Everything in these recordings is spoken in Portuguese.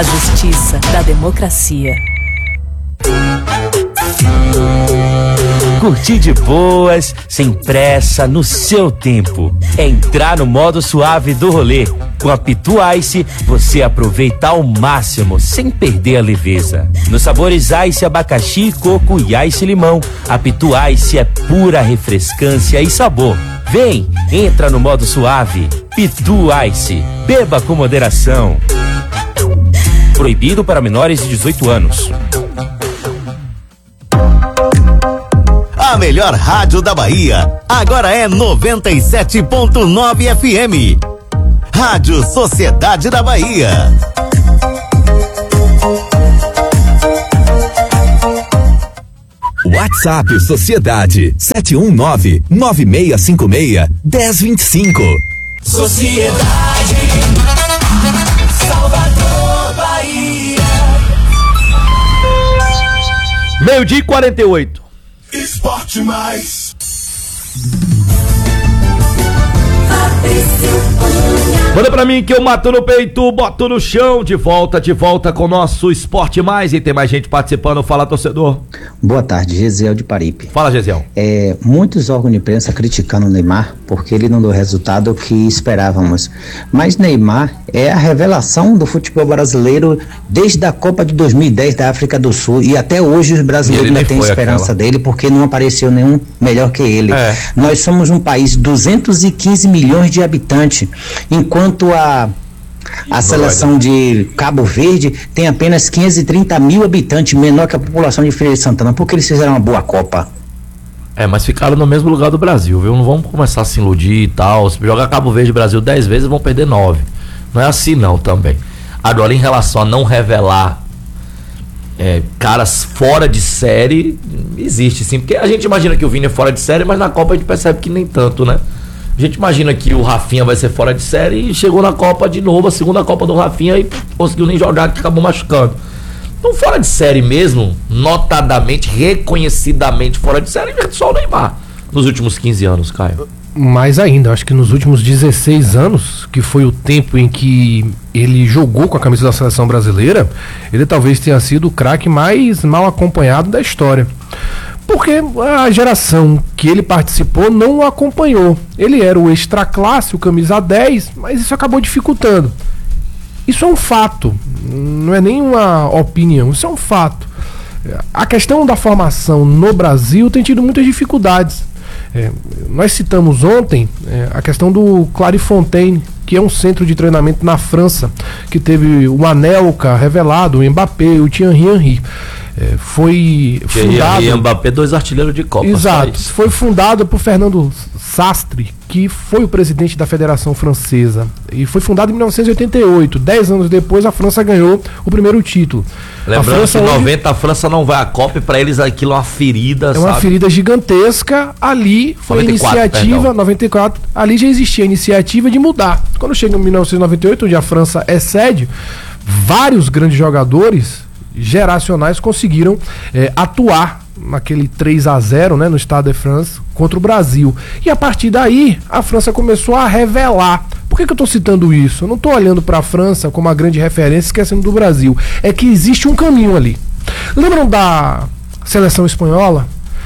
A justiça da democracia. Curtir de boas, sem pressa, no seu tempo. É entrar no modo suave do rolê. Com a Pitu Ice, você aproveita ao máximo, sem perder a leveza. Nos sabores Ice, abacaxi, coco e Ice limão, a Pitu Ice é pura refrescância e sabor. Vem, entra no modo suave. Pitu Ice. Beba com moderação. Proibido para menores de 18 anos. A melhor rádio da Bahia, agora é 97.9 FM. Rádio Sociedade da Bahia. WhatsApp Sociedade 719-9656-1025. Sociedade, Salvador, Bahia. 12:48. Esporte Mais. Manda pra mim que eu mato no peito, boto no chão. De volta com o nosso Esporte Mais. E tem mais gente participando. Fala, torcedor. Boa tarde, Gesiel de Paripe. Fala, Gesiel. Muitos órgãos de imprensa criticando o Neymar porque ele não deu o resultado que esperávamos. Mas Neymar é a revelação do futebol brasileiro desde a Copa de 2010 da África do Sul. E até hoje os brasileiros ainda têm esperança dele porque não apareceu nenhum melhor que ele. Nós somos um país de 215 milhões de habitantes, enquanto a seleção de Cabo Verde tem apenas 530 mil habitantes, menor que a população de Feira de Santana. Por que eles fizeram uma boa Copa? Mas ficaram no mesmo lugar do Brasil, viu? Não vamos começar a se iludir e tal. Se jogar Cabo Verde e Brasil 10 vezes, vão perder 9. Não é assim não também. Agora, em relação a não revelar caras fora de série, existe sim. Porque a gente imagina que o Vini é fora de série, mas na Copa a gente percebe que nem tanto, né? A gente imagina que o Rafinha vai ser fora de série e chegou na Copa de novo, a segunda Copa do Rafinha, e conseguiu nem jogar, que acabou machucando. Então, fora de série mesmo, notadamente, reconhecidamente fora de série, é só o Neymar nos últimos 15 anos, Caio. Mais ainda, acho que nos últimos 16 anos, que foi o tempo em que ele jogou com a camisa da seleção brasileira, ele talvez tenha sido o craque mais mal acompanhado da história. Porque a geração que ele participou não o acompanhou. Ele era o extraclasse, o camisa 10, mas isso acabou dificultando. Isso é um fato, não é nem uma opinião, isso é um fato. A questão da formação no Brasil tem tido muitas dificuldades. Nós citamos ontem a questão do Clairefontaine, que é um centro de treinamento na França, que teve o Anelka revelado, o Mbappé, o Thierry Henry. Foi fundado... E Mbappé, 2 artilheiros de Copa. Exato, foi fundado por Fernando Sastre, que foi o presidente da Federação Francesa, e foi fundado em 1988. 10 anos depois a França ganhou o primeiro título. Lembrando que em 90 a França não vai à Copa, e para eles aquilo é uma ferida, uma ferida gigantesca. Ali foi 94, a iniciativa, 94, ali já existia a iniciativa de mudar. Quando chega em 1998, onde a França é sede, vários grandes jogadores geracionais conseguiram atuar naquele 3-0, né, no Stade de France contra o Brasil. E a partir daí a França começou a revelar. Por que eu estou citando isso? Eu não estou olhando para a França como uma grande referência, esquecendo do Brasil. É que existe um caminho ali. Lembram da seleção espanhola?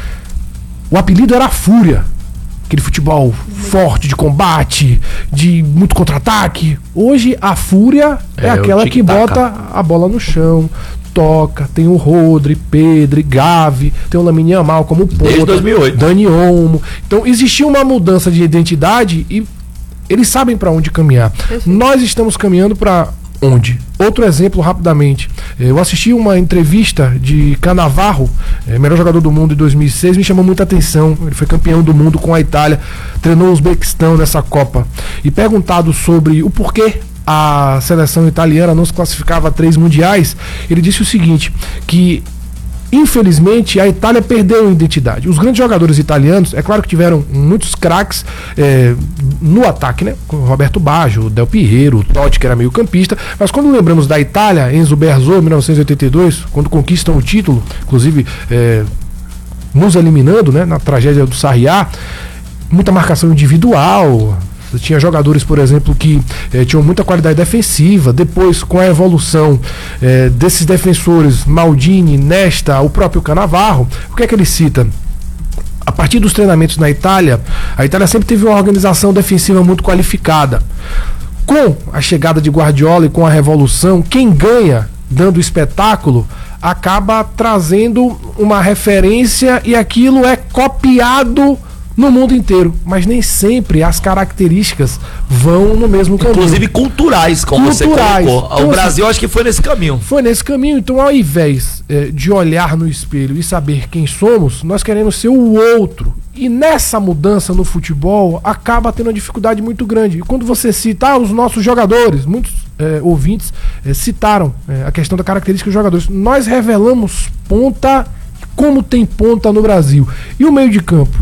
O apelido era a Fúria. Aquele futebol forte, de combate, de muito contra-ataque. Hoje a Fúria é aquela que bota a bola no chão, toca, tem o Rodri, Pedri, Gavi, tem o Lamine Yamal como ponta, desde 2008. Dani Olmo. Então existiu uma mudança de identidade e eles sabem para onde caminhar. Nós estamos caminhando para onde? Outro exemplo rapidamente. Eu assisti uma entrevista de Cannavaro, melhor jogador do mundo em 2006, me chamou muita atenção. Ele foi campeão do mundo com a Itália, treinou o Uzbequistão nessa Copa. E perguntado sobre o porquê a seleção italiana não se classificava a 3 mundiais, ele disse o seguinte, que infelizmente a Itália perdeu a identidade. Os grandes jogadores italianos, é claro que tiveram muitos craques no ataque, né? Com Roberto Baggio, Del Piero, Totti, que era meio campista, mas quando lembramos da Itália, Enzo Berzot, 1982, quando conquistam o título, inclusive nos eliminando, né, na tragédia do Sarriá, muita marcação individual, tinha jogadores, por exemplo, que tinham muita qualidade defensiva. Depois, com a evolução desses defensores, Maldini, Nesta, o próprio Cannavaro, o que é que ele cita? A partir dos treinamentos na Itália, a Itália sempre teve uma organização defensiva muito qualificada. Com a chegada de Guardiola e com a revolução, quem ganha dando espetáculo acaba trazendo uma referência e aquilo é copiado no mundo inteiro, mas nem sempre as características vão no mesmo caminho. Inclusive culturais, como você colocou. Então, o Brasil acho que foi nesse caminho. Foi nesse caminho, então ao invés de olhar no espelho e saber quem somos, nós queremos ser o outro. E nessa mudança no futebol, acaba tendo uma dificuldade muito grande. E quando você cita os nossos jogadores, muitos ouvintes citaram a questão da característica dos jogadores. Nós revelamos ponta, como tem ponta no Brasil. E o meio de campo?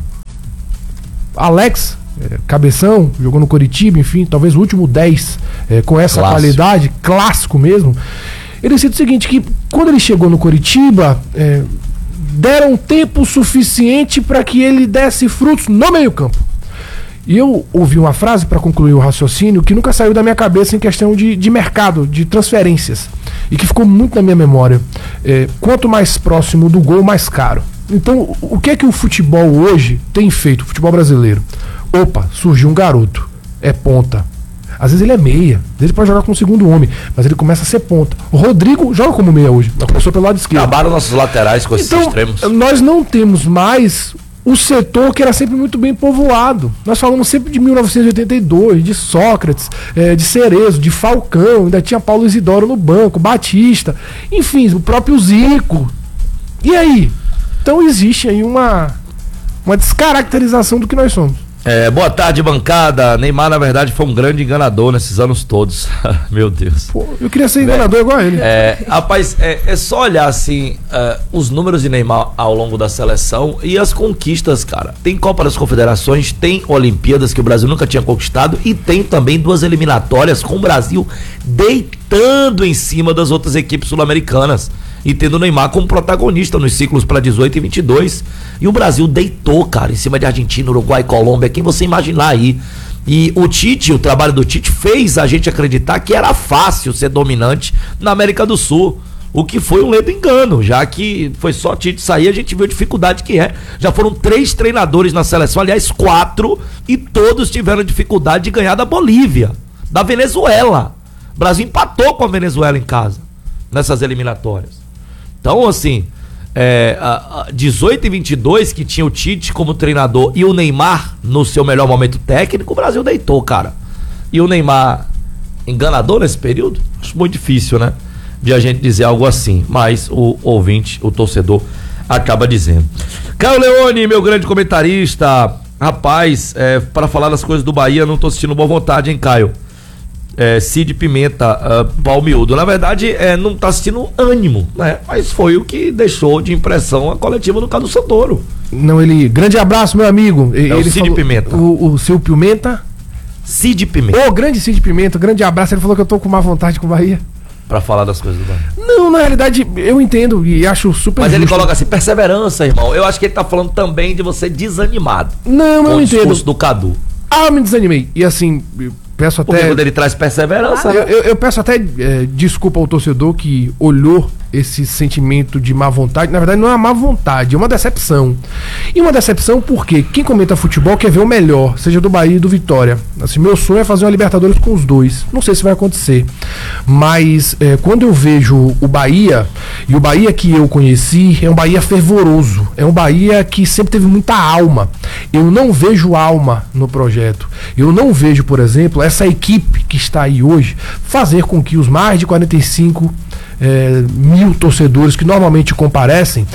Alex, cabeção, jogou no Coritiba, enfim, talvez o último 10 com essa qualidade, clássico mesmo. Ele cita o seguinte, que quando ele chegou no Coritiba, deram tempo suficiente para que ele desse frutos no meio campo. E eu ouvi uma frase para concluir o raciocínio que nunca saiu da minha cabeça em questão de mercado, de transferências, e que ficou muito na minha memória. Quanto mais próximo do gol, mais caro. Então, o que é que o futebol hoje tem feito, o futebol brasileiro? Opa, surgiu um garoto, é ponta. Às vezes ele é meia, às vezes ele pode jogar como segundo homem, mas ele começa a ser ponta. O Rodrigo joga como meia hoje, mas começou pelo lado esquerdo. Acabaram nossos laterais com esses extremos. Nós não temos mais o setor que era sempre muito bem povoado. Nós falamos sempre de 1982, de Sócrates, de Cerezo, de Falcão, ainda tinha Paulo Isidoro no banco, Batista, enfim, o próprio Zico. E aí? Então existe aí uma descaracterização do que nós somos. Boa tarde, bancada. Neymar, na verdade, foi um grande enganador nesses anos todos. Meu Deus. Pô, eu queria ser enganador igual a ele. Rapaz, é só olhar assim os números de Neymar ao longo da seleção e as conquistas, cara. Tem Copa das Confederações, tem Olimpíadas que o Brasil nunca tinha conquistado e tem também 2 eliminatórias com o Brasil deitando em cima das outras equipes sul-americanas. E tendo o Neymar como protagonista nos ciclos para 18 e 22. E o Brasil deitou, cara, em cima de Argentina, Uruguai, Colômbia, quem você imaginar aí. E o trabalho do Tite fez a gente acreditar que era fácil ser dominante na América do Sul. O que foi um ledo engano, já que foi só Tite sair, a gente viu a dificuldade que é. Já foram 3 treinadores na seleção, aliás 4, e todos tiveram dificuldade de ganhar da Bolívia, da Venezuela. O Brasil empatou com a Venezuela em casa, nessas eliminatórias. Então, assim, 18 e 22, que tinha o Tite como treinador e o Neymar no seu melhor momento técnico, o Brasil deitou, cara. E o Neymar enganador nesse período? Acho muito difícil, né? De a gente dizer algo assim, mas o ouvinte, o torcedor, acaba dizendo. Caio Leone, meu grande comentarista, rapaz, para falar das coisas do Bahia, não tô assistindo boa vontade, hein, Caio? Cid Pimenta, Palmiúdo. Na verdade, não tá assistindo ânimo, né? Mas foi o que deixou de impressão a coletiva do Cadu Santoro. Não, grande abraço, meu amigo. O Cid Pimenta. O seu Pimenta? Cid Pimenta. Grande Cid Pimenta, grande abraço. Ele falou que eu tô com má vontade com o Bahia. Pra falar das coisas do Bahia. Não, na realidade, eu entendo e acho super Mas justo. ele coloca assim, perseverança, irmão. Eu acho que ele tá falando também de você desanimado. Não, eu entendo. Com o discurso do Cadu. Eu me desanimei. E assim, peço até... Porque quando ele traz perseverança... Eu peço até desculpa ao torcedor que olhou esse sentimento de má vontade. Na verdade, não é uma má vontade, é uma decepção. E uma decepção porque quem comenta futebol quer ver o melhor, seja do Bahia e do Vitória. Assim, meu sonho é fazer uma Libertadores com os dois. Não sei se vai acontecer. Mas quando eu vejo o Bahia, e o Bahia que eu conheci é um Bahia fervoroso. É um Bahia que sempre teve muita alma. Eu não vejo alma no projeto. Eu não vejo, por exemplo, essa equipe que está aí hoje fazer com que os mais de 45 mil torcedores que normalmente comparecem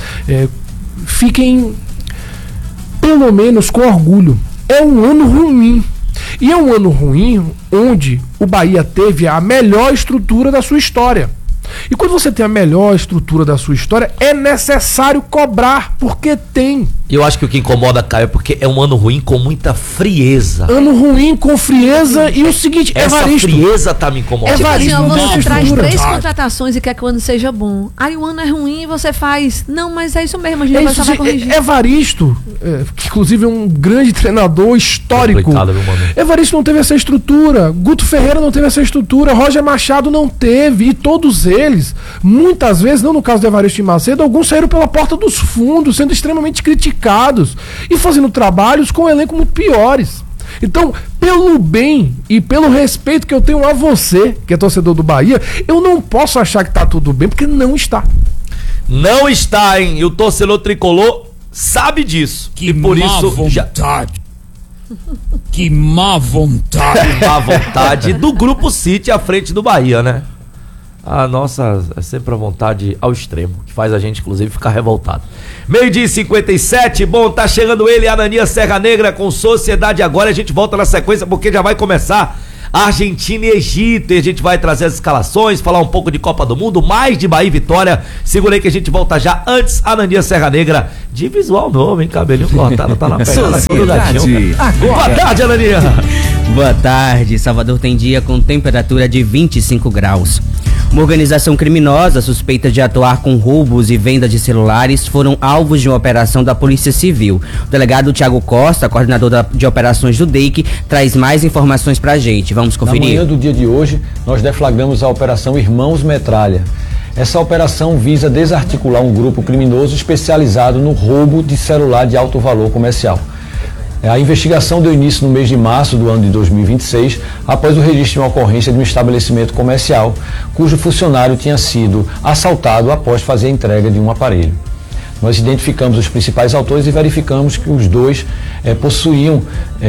fiquem pelo menos com orgulho. É um ano ruim. E é um ano ruim onde o Bahia teve a melhor estrutura da sua história. E quando você tem a melhor estrutura da sua história, é necessário cobrar, porque tem. Eu acho que o que incomoda, Caio, é porque é um ano ruim com muita frieza. Ano ruim com frieza e o seguinte, essa Evaristo, frieza tá me incomodando. Evaristo, Tipo assim, você traz estrutura. 3 contratações e quer que o ano seja bom. Aí o ano é ruim e você faz, não, mas é isso mesmo, a gente só vai corrigir. Evaristo, que inclusive é um grande treinador histórico. Evaristo não teve essa estrutura, Guto Ferreira não teve essa estrutura, Roger Machado não teve, e todos eles, muitas vezes, não no caso do Evaristo e Macedo, alguns saíram pela porta dos fundos, sendo extremamente criticados e fazendo trabalhos com um elenco muito piores. Então, pelo bem e pelo respeito que eu tenho a você, que é torcedor do Bahia, eu não posso achar que tá tudo bem, porque não está. Não está, hein? E o torcedor tricolor sabe disso. Que e por má isso vontade. Que má vontade. Que má vontade do Grupo City à frente do Bahia, né? A nossa é sempre a vontade ao extremo, que faz a gente, inclusive, ficar revoltado. 12h57, bom, tá chegando ele, Ananias Serra Negra, com Sociedade Agora. A gente volta na sequência, porque já vai começar Argentina e Egito, e a gente vai trazer as escalações, falar um pouco de Copa do Mundo, mais de Bahia e Vitória. Segura aí que a gente volta já. Antes, Ananias Serra Negra, de visual novo, hein? Cabelinho cortado, tá na pegada. Sociedade Agora. Boa tarde, Ananias. Boa tarde. Salvador tem dia com temperatura de 25 graus. Uma organização criminosa suspeita de atuar com roubos e venda de celulares foram alvos de uma operação da Polícia Civil. O delegado Thiago Costa, coordenador de operações do DEIC, traz mais informações pra gente. Vamos conferir. Na manhã do dia de hoje, nós deflagramos a Operação Irmãos Metralha. Essa operação visa desarticular um grupo criminoso especializado no roubo de celular de alto valor comercial. A investigação deu início no mês de março do ano de 2026, após o registro de uma ocorrência de um estabelecimento comercial, cujo funcionário tinha sido assaltado após fazer a entrega de um aparelho. Nós identificamos os principais autores e verificamos que os dois possuíam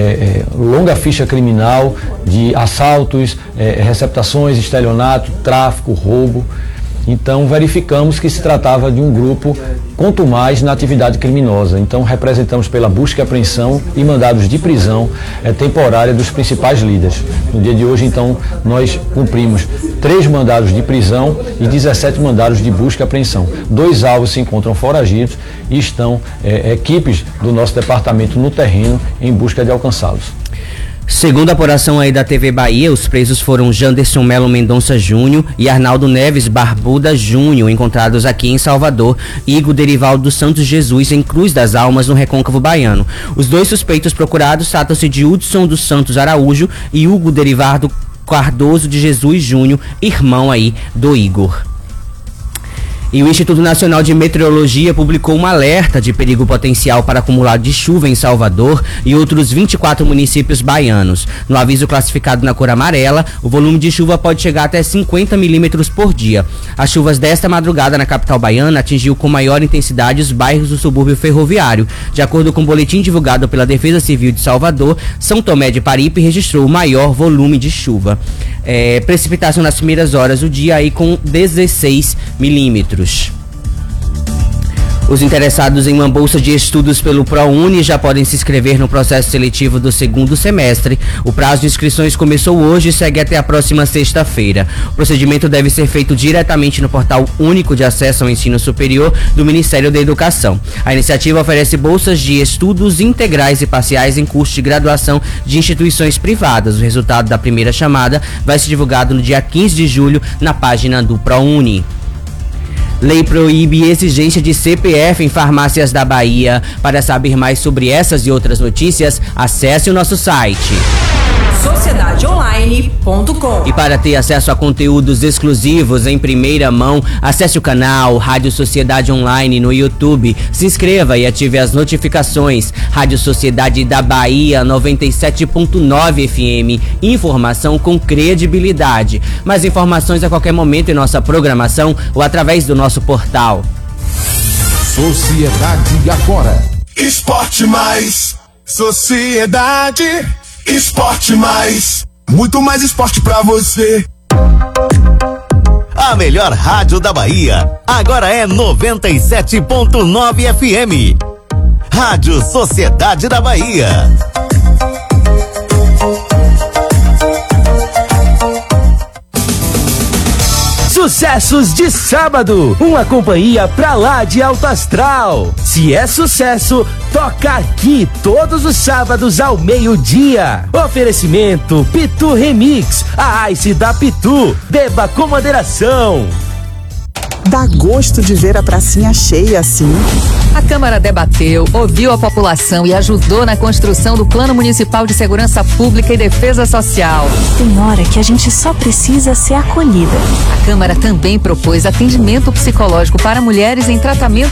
longa ficha criminal de assaltos, receptações, estelionato, tráfico, roubo. Então verificamos que se tratava de um grupo contumaz na atividade criminosa. Então representamos pela busca e apreensão e mandados de prisão temporária dos principais líderes. No dia de hoje, então, nós cumprimos 3 mandados de prisão e 17 mandados de busca e apreensão. 2 alvos se encontram foragidos e estão equipes do nosso departamento no terreno em busca de alcançá-los. Segundo a apuração aí da TV Bahia, os presos foram Janderson Melo Mendonça Júnior e Arnaldo Neves Barbuda Júnior, encontrados aqui em Salvador, e Igor Derivaldo dos Santos Jesus, em Cruz das Almas, no Recôncavo Baiano. Os 2 suspeitos procurados tratam-se de Hudson dos Santos Araújo e Hugo Derivaldo Cardoso de Jesus Júnior, irmão aí do Igor. E o Instituto Nacional de Meteorologia publicou um alerta de perigo potencial para acumulado de chuva em Salvador e outros 24 municípios baianos. No aviso classificado na cor amarela, o volume de chuva pode chegar até 50 milímetros por dia. As chuvas desta madrugada na capital baiana atingiu com maior intensidade os bairros do subúrbio ferroviário. De acordo com o boletim divulgado pela Defesa Civil de Salvador, São Tomé de Paripe registrou o maior volume de chuva. Precipitação nas primeiras horas do dia aí com 16 milímetros. Os interessados em uma bolsa de estudos pelo ProUni já podem se inscrever no processo seletivo do 2º semestre. O prazo de inscrições começou hoje e segue até a próxima sexta-feira. O procedimento deve ser feito diretamente no Portal Único de Acesso ao Ensino Superior do Ministério da Educação. A iniciativa oferece bolsas de estudos integrais e parciais em cursos de graduação de instituições privadas. O resultado da primeira chamada vai ser divulgado no dia 15 de julho na página do ProUni. Lei proíbe exigência de CPF em farmácias da Bahia. Para saber mais sobre essas e outras notícias, acesse o nosso site sociedadeonline.com. E para ter acesso a conteúdos exclusivos em primeira mão, acesse o canal Rádio Sociedade Online no YouTube, se inscreva e ative as notificações. Rádio Sociedade da Bahia 97.9 FM, informação com credibilidade. Mais informações a qualquer momento em nossa programação ou através do nosso portal. Sociedade Agora. Esporte Mais. Sociedade. Esporte Mais. Muito mais esporte pra você. A melhor rádio da Bahia agora é 97.9 FM. Rádio Sociedade da Bahia. Sucessos de Sábado, uma companhia pra lá de alto astral. Se é sucesso, toca aqui todos os sábados ao meio-dia. Oferecimento Pitu Remix, a Ice da Pitu. Beba com moderação. Dá gosto de ver a pracinha cheia assim. A Câmara debateu, ouviu a população e ajudou na construção do Plano Municipal de Segurança Pública e Defesa Social. Tem hora que a gente só precisa ser acolhida. A Câmara também propôs atendimento psicológico para mulheres em tratamento